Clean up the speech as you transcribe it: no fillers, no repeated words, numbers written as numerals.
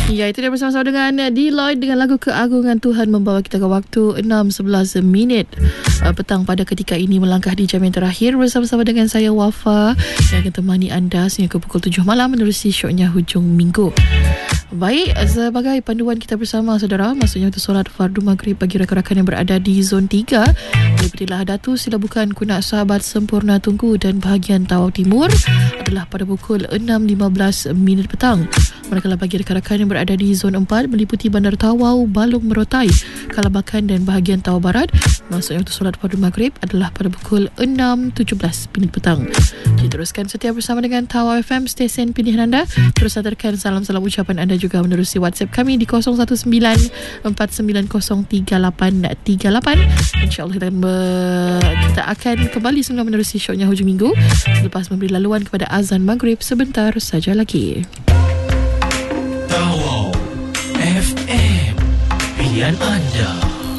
Ya, itu dia bersama-sama dengan Deloitte dengan lagu Keagungan Tuhan, membawa kita ke waktu 6.11 minit petang pada ketika ini, melangkah di jam yang terakhir bersama-sama dengan saya Wafa yang akan temani anda sehingga ke pukul 7 malam menerusi syoknya hujung minggu. Baik, sebagai panduan kita bersama saudara, maksudnya untuk solat fardu maghrib bagi rakan-rakan yang berada di zon 3, Berilah Datu, silabukan Kunak Sahabat Sempurna Tunggu dan bahagian Tawau Timur adalah pada pukul 6.15 minit petang. Manakala bagi rakan-rakan yang berada di zon 4 meliputi Bandar Tawau, Balong Merotai, Kalabakan dan bahagian Tawau Barat, maksudnya untuk solat fardu maghrib adalah pada pukul 6.17 minit petang. Diteruskan setia bersama dengan Tawau FM, stesen pilihan anda. Terus hantarkan salam-salam ucapan anda juga menerusi WhatsApp kami di 019-490-3838. InsyaAllah kita akan kembali semula menerusi syoknya hujung minggu selepas memberi laluan kepada azan maghrib sebentar saja lagi. Tawau FM, pilihan anda.